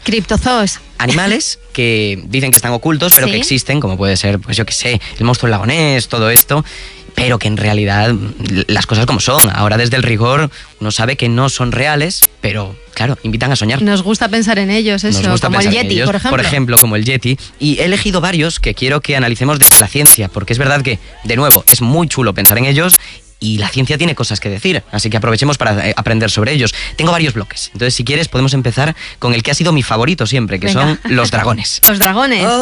Criptozoos. Animales que dicen que están ocultos, pero Sí. que existen, como puede ser, pues yo qué sé, el monstruo del lago Ness, todo esto, pero que en realidad las cosas como son. Ahora desde el rigor uno sabe que no son reales, pero claro, invitan a soñar. Nos gusta pensar en ellos, Nos eso, gusta como el pensar en Yeti, ellos, por ejemplo. como el Yeti. Y he elegido varios que quiero que analicemos desde la ciencia, porque es verdad que, de nuevo, es muy chulo pensar en ellos y la ciencia tiene cosas que decir, así que aprovechemos para aprender sobre ellos. Tengo varios bloques, entonces si quieres podemos empezar con el que ha sido mi favorito siempre, que Venga. son los dragones. Los dragones.